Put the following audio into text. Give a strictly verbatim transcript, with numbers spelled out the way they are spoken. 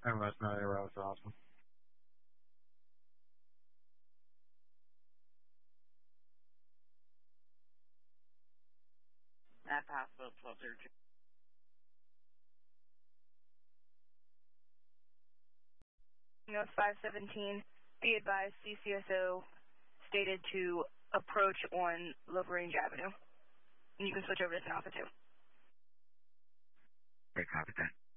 And West Valley Road is awesome. That hospital closer to North five seventeen, be advised C C S O stated to approach on LaGrange Avenue. And you can switch over to Alpha two. Great, copy that.